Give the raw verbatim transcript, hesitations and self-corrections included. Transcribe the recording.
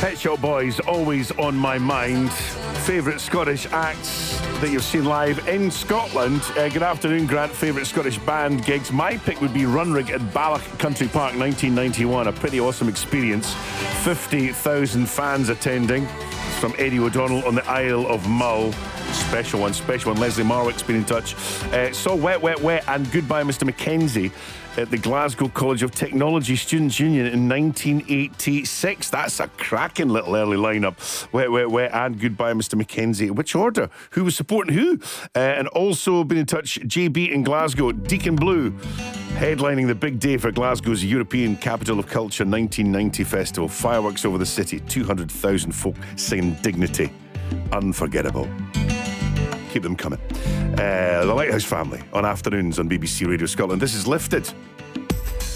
Pet Shop Boys, always on my mind. Favourite Scottish acts that you've seen live in Scotland. Uh, good afternoon, Grant. Favourite Scottish band gigs. My pick would be Runrig at Balloch Country Park, nineteen ninety-one. A pretty awesome experience. fifty thousand fans attending. From Eddie O'Donnell on the Isle of Mull. Special one, special one. Leslie Marwick's been in touch. Uh, saw Wet, Wet, Wet and Goodbye Mister Mackenzie at the Glasgow College of Technology Students' Union in nineteen eighty-six. That's a cracking little early lineup. Wet, Wet, Wet and Goodbye Mister Mackenzie. Which order? Who was supporting who? Uh, and also been in touch, J B in Glasgow, Deacon Blue, headlining the big day for Glasgow's European Capital of Culture nineteen ninety festival. Fireworks over the city, two hundred thousand folk singing Dignity. Unforgettable. Keep them coming. Uh, the Lighthouse Family on afternoons on B B C Radio Scotland. This is Lifted